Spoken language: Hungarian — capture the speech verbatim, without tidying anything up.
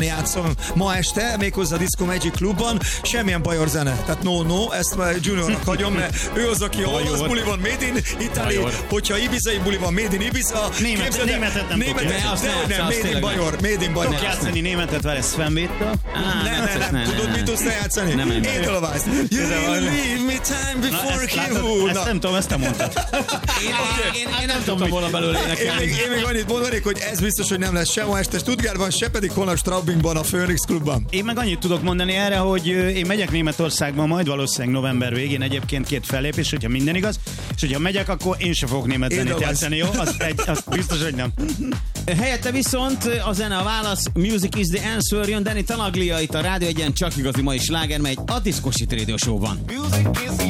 játszom ma este, méghozzá a Disco Magic Clubban, semmilyen bajor zene. Tehát no, no, ezt már Juniornak hagyom, mert ő az, aki olasz buli van, Made in Italy, hogyha ibizai buli van, Made in Ibiza. Német, képzeld, németet nem németet, tudja. de, de, de, nem, Made in Bajor, Made in Bajor. Tudok játszani németet vele Sven Bate-től? Nem, nem, nem, tudod, mit tudsz te játszani? Édelweiss. You leave me time before you. Ezt nem tudom, ezt te mondtad. Én nem tudtam volna belőle énekelni. Én még annyit mondanék, hogy ez biztos, hogy nem lesz se ma este Stuttgartban, se pedig holnap Straubingban, a Phoenix Clubban. Én meg annyit tudok mondani erre, hogy én megyek Németországban majd valószínűleg november végén egyébként két fellépés, hogyha minden igaz, és hogyha megyek, akkor én sem fogok német zenét játszani, jó? Az, egy, az biztos, hogy nem. Helyette viszont a zene a válasz, Music is the answer, jön Danny Talaglia itt a Rádió Egyen, csak igazi mai sláger, megy a Disco Shit Radio Show-ban. Music is